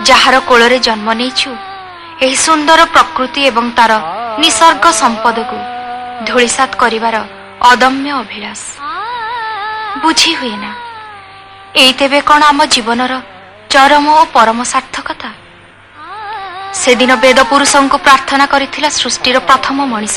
ଯାହାର କୋଳରେ ଜନ୍ମ ନେଇଛୁ ଏହି ସୁନ୍ଦର ପ୍ରକୃତି ଏବଂ ତାର ନିସର୍ଗ ସମ୍ପଦକୁ ଧୂଳିସାତ କରିବାର ଅଦମ୍ୟ ଅଭିଳାଷ ବୁଝି ହୁଏ ନା। ଏଇ ତେବେ କଣ ଆମ ଜୀବନର ଚରମ ଓ ପରମ ସାର୍ଥକତା? ସେଦିନ ବେଦ ପୁରୁଷଙ୍କୁ ପ୍ରାର୍ଥନା କରିଥିଲା ସୃଷ୍ଟିର ପ୍ରଥମ ମଣିଷ।